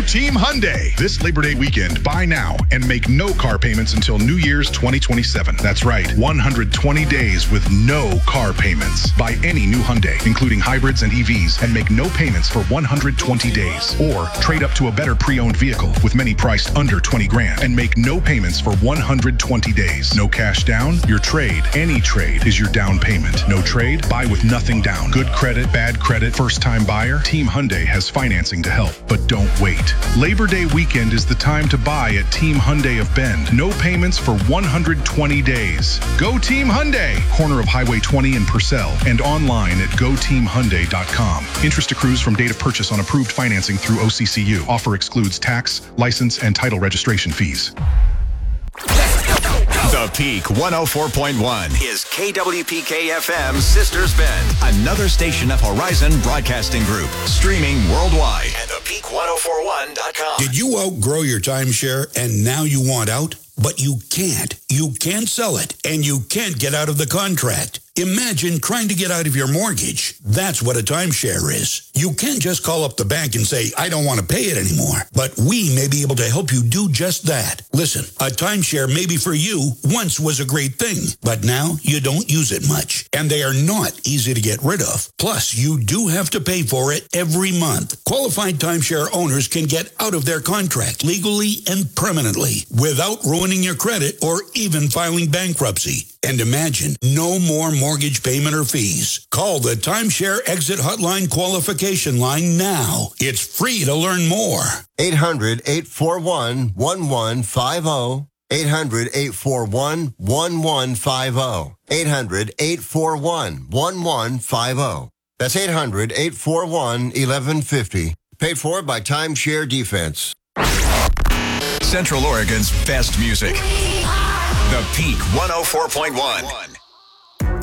Team Hyundai. This Labor Day weekend, buy now and make no car payments until New Year's 2027. That's right, 120 days with no car payments. Buy any new Hyundai, including hybrids and EVs, and make no payments for 120 days. Or trade up to a better pre-owned vehicle with many priced under 20 grand and make no payments for 120 days. No cash down, your trade. Any trade is your down payment. No trade, buy with nothing down. Good credit, bad credit, first-time buyer. Team Hyundai has financing to help, but don't wait. Labor Day weekend is the time to buy at Team Hyundai of Bend. No payments for 120 days. Go Team Hyundai! Corner of Highway 20 in Purcell and online at goteamhyundai.com. Interest accrues from date of purchase on approved financing through OCCU. Offer excludes tax, license, and title registration fees. The Peak 104.1 is KWPK-FM's Sisters Bend, another station of Horizon Broadcasting Group, streaming worldwide at thepeak1041.com. Did you outgrow your timeshare and now you want out? But you can't. You can't sell it, and you can't get out of the contract. Imagine trying to get out of your mortgage. That's what a timeshare is. You can't just call up the bank and say, I don't want to pay it anymore. But we may be able to help you do just that. Listen, a timeshare maybe for you once was a great thing, but now you don't use it much. And they are not easy to get rid of. Plus, you do have to pay for it every month. Qualified timeshare owners can get out of their contract legally and permanently without ruining your credit or even filing bankruptcy. And imagine, no more mortgage payment or fees. Call the Timeshare Exit Hotline qualification line now. It's free to learn more. 800-841-1150. 800-841-1150. 800-841-1150. That's 800-841-1150. Paid for by Timeshare Defense. Central Oregon's best music. The Peak 104.1.